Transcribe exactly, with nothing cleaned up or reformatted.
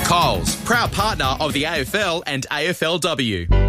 Coles, proud partner of the A F L and A F L W.